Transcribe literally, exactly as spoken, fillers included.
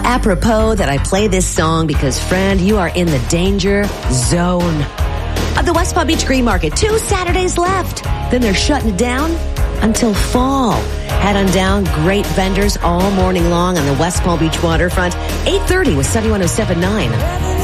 Apropos that I play this song because, friend, you are in the danger zone of the West Palm Beach Green Market. Two Saturdays left. Then they're shutting it down until fall. Head on down. Great vendors all morning long on the West Palm Beach waterfront. eight thirty with Sunny one oh seven point nine.